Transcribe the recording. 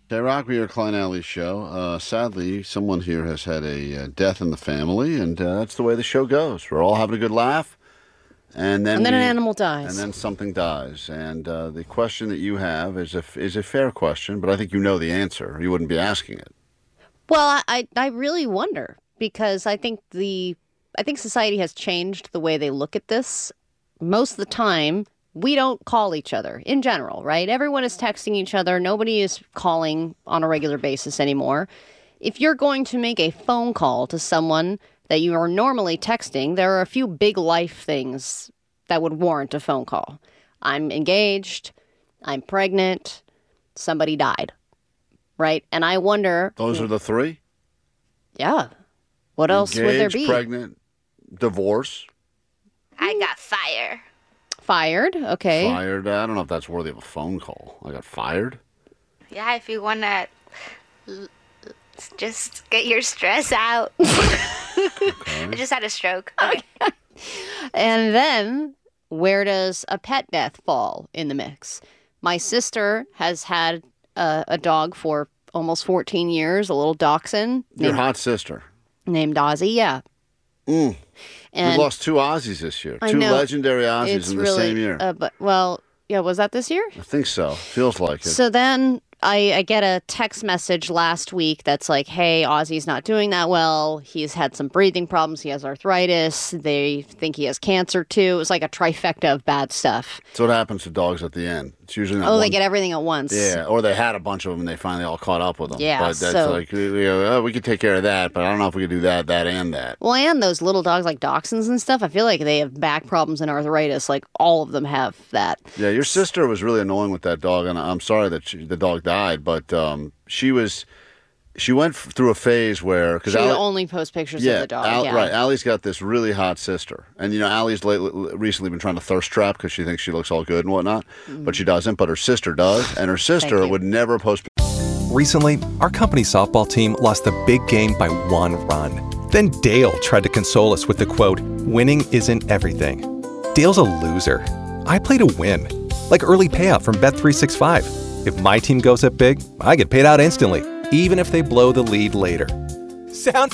K-Rock, we are Klein Alley Show. Sadly, someone here has had a death in the family, and that's the way the show goes. We're all having a good laugh, and then an animal dies. And then something dies. And the question that you have is a fair question, but I think you know the answer. You wouldn't be asking it. Well, I really wonder, because I think society has changed the way they look at this. Most of the time, we don't call each other in general, right? Everyone is texting each other. Nobody is calling on a regular basis anymore. If you're going to make a phone call to someone that you are normally texting, there are a few big life things that would warrant a phone call. I'm engaged. I'm pregnant. Somebody died, right? And I wonder... Those are the three? Yeah. What else would there be? Engaged, pregnant, divorce. I got fired. Fired, okay. Fired. I don't know if that's worthy of a phone call. I got fired. Yeah, if you want to just get your stress out. Okay. I just had a stroke. Okay. And then, where does a pet death fall in the mix? My sister has had a dog for almost 14 years, a little dachshund. Your hot sister. Named Ozzy, yeah. We lost two Aussies this year. I Two know. legendary Aussies It's in the really, same year. Was that this year? I think so. Feels like it. So then I get a text message last week that's like, hey, Ozzy's not doing that well. He's had some breathing problems. He has arthritis. They think he has cancer, too. It was like a trifecta of bad stuff. That's what happens to dogs at the end. It's usually not they get everything at once. Yeah, or they had a bunch of them and they finally all caught up with them. Yeah, but that's so... like, we could take care of that, but I don't know if we could do that, and that. Well, and those little dogs like dachshunds and stuff, I feel like they have back problems and arthritis. Like, all of them have that. Yeah, your sister was really annoying with that dog, and I'm sorry that the dog died, but she went through a phase where... She would only post pictures of the dog. Right. Allie's got this really hot sister. And, Allie's recently been trying to thirst trap because she thinks she looks all good and whatnot. But she doesn't. But her sister does. And her sister would never post... Recently, our company softball team lost the big game by 1 run. Then Dale tried to console us with the quote, "Winning isn't everything." Dale's a loser. I play to win. Like early payout from Bet365. If my team goes up big, I get paid out instantly, even if they blow the lead later. Sound